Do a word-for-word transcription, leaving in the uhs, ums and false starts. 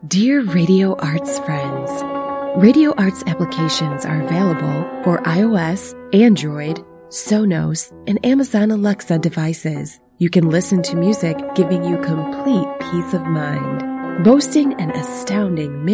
Dear Radio Arts friends, Radio Arts applications are available for iOS, Android, Sonos, and Amazon Alexa devices. You can listen to music giving you complete peace of mind. Boasting an astounding